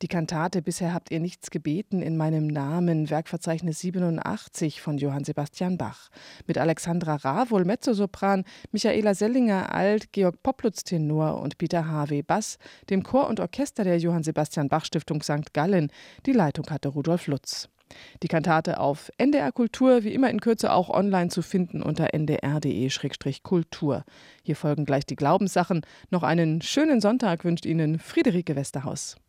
Die Kantate „Bisher habt ihr nichts gebeten in meinem Namen", Werkverzeichnis 87 von Johann Sebastian Bach. Mit Alexandra Ravol, Mezzosopran, Michaela Sellinger, Alt, Georg Poplutz, Tenor und Peter Harvey, Bass, dem Chor und Orchester der Johann Sebastian Bach Stiftung St. Gallen. Die Leitung hatte Rudolf Lutz. Die Kantate auf NDR Kultur, wie immer in Kürze auch online zu finden unter ndr.de/kultur. Hier folgen gleich die Glaubenssachen. Noch einen schönen Sonntag wünscht Ihnen Friederike Westerhaus.